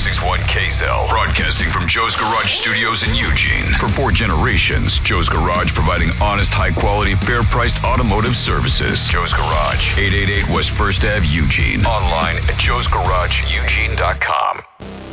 1061 KSL. Broadcasting from Joe's Garage Studios in Eugene. For 4 generations, Joe's Garage providing honest, high-quality, fair-priced automotive services. Joe's Garage, 888 West 1st Ave, Eugene. Online at joesgarageeugene.com.